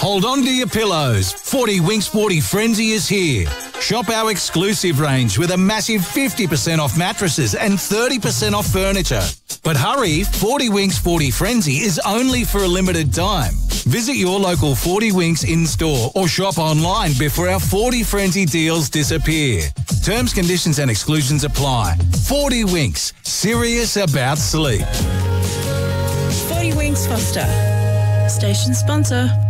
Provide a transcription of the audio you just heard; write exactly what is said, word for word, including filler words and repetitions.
Hold on to your pillows. forty Winks forty Frenzy is here. Shop our exclusive range with a massive fifty percent off mattresses and thirty percent off furniture. But hurry, forty Winks forty Frenzy is only for a limited time. Visit your local forty Winks in-store or shop online before our forty Frenzy deals disappear. Terms, conditions and exclusions apply. forty Winks, serious about sleep. forty Winks Foster, station sponsor.